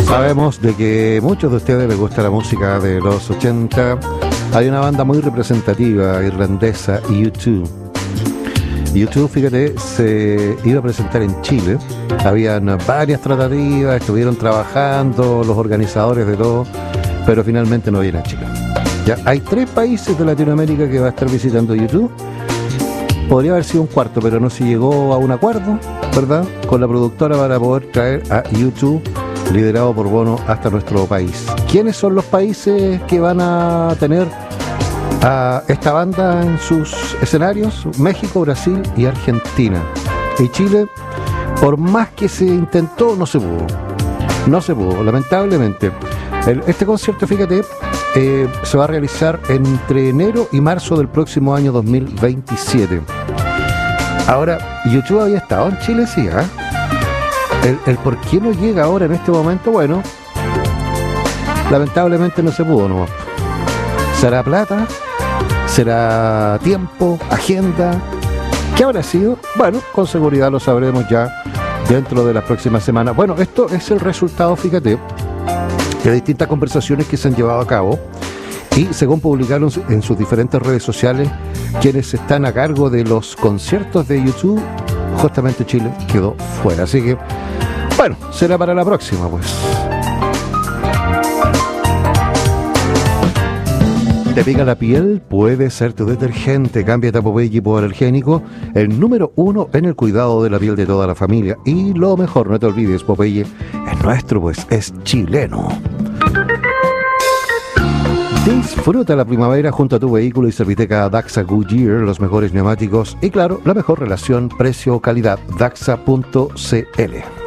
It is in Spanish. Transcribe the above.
Sabemos de que muchos de ustedes les gusta la música de los 80. Hay una banda muy representativa irlandesa, U2. U2, fíjate, se iba a presentar en Chile. Habían varias tratativas, estuvieron trabajando los organizadores de todo, pero finalmente no viene a Chile. Ya hay 3 países de Latinoamérica que va a estar visitando U2. Podría haber sido un cuarto, pero no se llegó a un acuerdo, ¿verdad?, con la productora para poder traer a U2, liderado por Bono, hasta nuestro país. ¿Quiénes son los países que van a tener a esta banda en sus escenarios? México, Brasil y Argentina. Y Chile, por más que se intentó, no se pudo, lamentablemente. Este concierto, fíjate, se va a realizar entre enero y marzo del próximo año 2027. Ahora, YouTube había estado en Chile, sí, ¿eh? El por qué no llega ahora en este momento, bueno, lamentablemente no se pudo, ¿no? ¿Será plata? ¿Será tiempo? ¿Agenda? ¿Qué habrá sido? Bueno, con seguridad lo sabremos ya dentro de las próximas semanas. Bueno, esto es el resultado, fíjate, de distintas conversaciones que se han llevado a cabo, y según publicaron en sus diferentes redes sociales quienes están a cargo de los conciertos de YouTube, justamente Chile quedó fuera. Así que, bueno, será para la próxima, pues. ¿Te pica la piel? Puede ser tu detergente. Cámbiate a Popeye hipoalergénico, el número 1 en el cuidado de la piel de toda la familia. Y lo mejor, no te olvides, Popeye es nuestro, pues es chileno. Disfruta la primavera junto a tu vehículo y Serviteca Daxa Goodyear, los mejores neumáticos y, claro, la mejor relación precio-calidad. Daxa.cl.